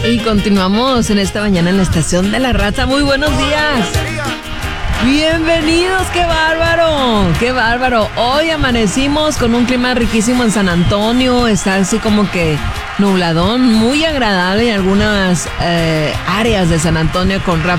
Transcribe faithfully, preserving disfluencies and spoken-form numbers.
Y continuamos en esta mañana en la Estación de la Raza. Muy buenos días. Bienvenidos, qué bárbaro, qué bárbaro. Hoy amanecimos con un clima riquísimo en San Antonio. Está así como que nubladón, muy agradable en algunas eh, áreas de San Antonio con ráfagas